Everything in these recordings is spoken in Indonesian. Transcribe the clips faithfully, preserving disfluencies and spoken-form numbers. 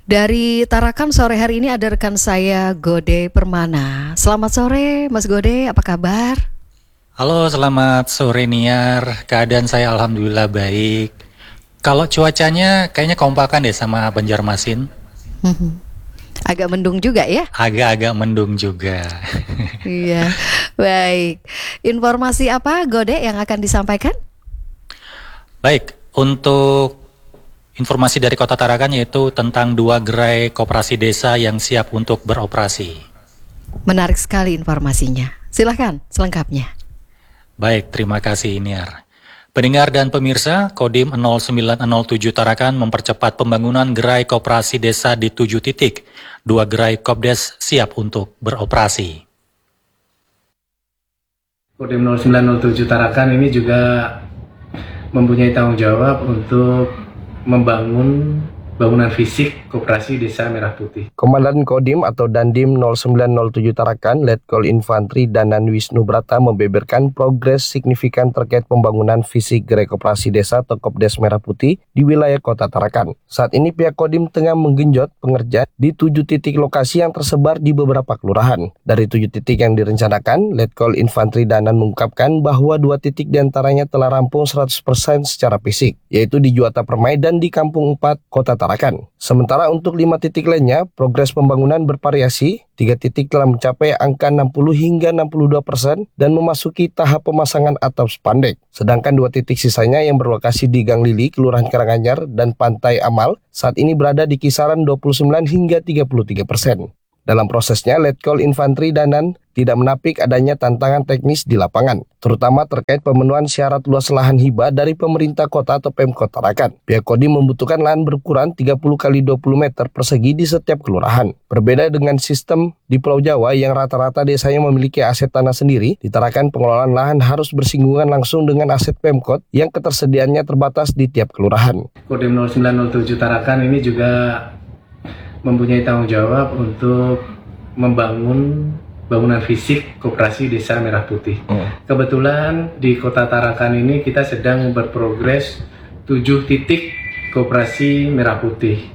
Dari Tarakan sore hari ini ada rekan saya Gode Permana. Selamat sore Mas Gode, apa kabar? Halo, selamat sore Niar. Keadaan saya alhamdulillah baik. Kalau cuacanya kayaknya kompakan deh sama Banjarmasin. Agak mendung juga ya? Agak-agak mendung juga. Iya, baik. Informasi apa Gode yang akan disampaikan? Baik, untuk informasi dari Kota Tarakan yaitu tentang dua gerai koperasi desa yang siap untuk beroperasi. Menarik sekali informasinya. Silahkan selengkapnya. Baik, terima kasih Niar. Pendengar dan pemirsa, Kodim nol sembilan nol tujuh Tarakan mempercepat pembangunan gerai koperasi desa di tujuh titik. Dua gerai Kopdes siap untuk beroperasi. Kodim nol sembilan nol tujuh Tarakan ini juga mempunyai tanggung jawab untuk membangun bangunan fisik Koperasi Desa Merah Putih. Komandan Kodim atau Dandim nol sembilan nol tujuh Tarakan, Letkol Infantri Danan Wisnu Brata membeberkan progres signifikan terkait pembangunan fisik gerai Koperasi Desa atau Kopdes Merah Putih di wilayah Kota Tarakan. Saat ini pihak Kodim tengah menggenjot pengerjaan di tujuh titik lokasi yang tersebar di beberapa kelurahan. Dari tujuh titik yang direncanakan, Letkol Infantri Danan mengungkapkan bahwa dua titik diantaranya telah rampung seratus persen secara fisik, yaitu di Juwata Permai dan di Kampung empat, Kota Tarakan. Tarakan. Sementara untuk lima titik lainnya, progres pembangunan bervariasi. Tiga titik telah mencapai angka enam puluh hingga enam puluh dua persen dan memasuki tahap pemasangan atap spandek. Sedangkan dua titik sisanya yang berlokasi di Gang Lili, Kelurahan Karanganyar, dan Pantai Amal saat ini berada di kisaran dua puluh sembilan hingga tiga puluh tiga persen. Dalam prosesnya, Letkol Infantri Danan tidak menapik adanya tantangan teknis di lapangan, terutama terkait pemenuhan syarat luas lahan hibah dari pemerintah kota atau Pemkot Tarakan. Pihak Kodim membutuhkan lahan berukuran tiga puluh kali dua puluh meter persegi di setiap kelurahan. Berbeda dengan sistem di Pulau Jawa yang rata-rata desanya memiliki aset tanah sendiri, di Tarakan pengelolaan lahan harus bersinggungan langsung dengan aset Pemkot yang ketersediaannya terbatas di tiap kelurahan. Kodim nol sembilan nol tujuh Tarakan ini juga mempunyai tanggung jawab untuk membangun bangunan fisik Koperasi Desa Merah Putih. Hmm. Kebetulan di Kota Tarakan ini kita sedang berprogres tujuh titik Koperasi Merah Putih.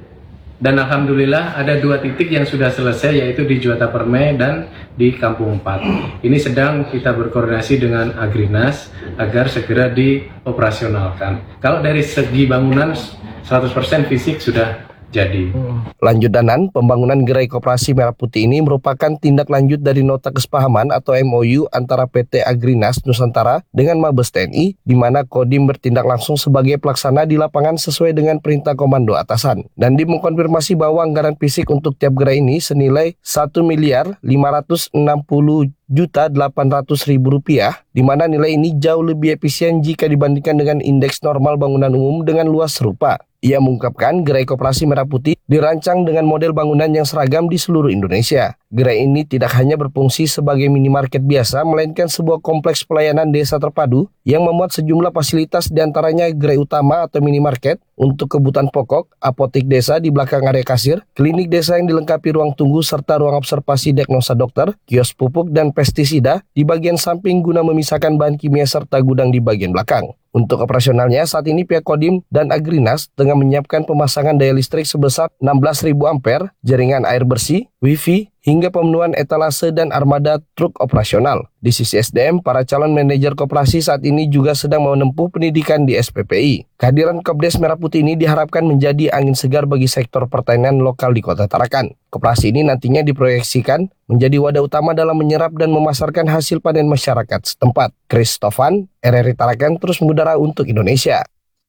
Dan alhamdulillah ada dua titik yang sudah selesai, yaitu di Juwata Permai dan di Kampung empat. Ini sedang kita berkoordinasi dengan Agrinas agar segera dioperasionalkan. Kalau dari segi bangunan seratus persen fisik sudah jadi. Lanjut Danan, pembangunan gerai Koperasi Merah Putih ini merupakan tindak lanjut dari nota kesepahaman atau M O U antara P T Agrinas Nusantara dengan Mabes T N I, di mana Kodim bertindak langsung sebagai pelaksana di lapangan sesuai dengan perintah komando atasan. Dan di mengkonfirmasi bahwa anggaran fisik untuk tiap gerai ini senilai satu miliar lima ratus enam puluh juta delapan ratus ribu rupiah, di mana nilai ini jauh lebih efisien jika dibandingkan dengan indeks normal bangunan umum dengan luas serupa. Ia mengungkapkan gerai Koperasi Merah Putih dirancang dengan model bangunan yang seragam di seluruh Indonesia. Gerai ini tidak hanya berfungsi sebagai minimarket biasa, melainkan sebuah kompleks pelayanan desa terpadu yang memuat sejumlah fasilitas, diantaranya gerai utama atau minimarket untuk kebutuhan pokok, apotek desa di belakang area kasir, klinik desa yang dilengkapi ruang tunggu serta ruang observasi diagnosa dokter, kios pupuk dan pestisida di bagian samping guna memisahkan bahan kimia serta gudang di bagian belakang. Untuk operasionalnya, saat ini pihak Kodim dan Agrinas tengah menyiapkan pemasangan daya listrik sebesar enam belas ribu ampere, jaringan air bersih, wifi, hingga pemenuhan etalase dan armada truk operasional. Di sisi S D M, para calon manajer koperasi saat ini juga sedang menempuh pendidikan di S P P I. Kehadiran Kopdes Merah Putih ini diharapkan menjadi angin segar bagi sektor pertanian lokal di Kota Tarakan. Koperasi ini nantinya diproyeksikan menjadi wadah utama dalam menyerap dan memasarkan hasil panen masyarakat setempat. Chris Tovan, R R I Tarakan, terus mengudara untuk Indonesia.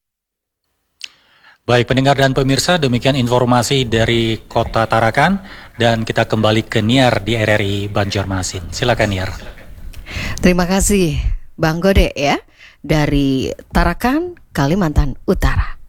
Baik pendengar dan pemirsa, demikian informasi dari Kota Tarakan, dan kita kembali ke Niar di R R I Banjarmasin. Silakan Niar. Terima kasih Bang Gode ya, dari Tarakan, Kalimantan Utara.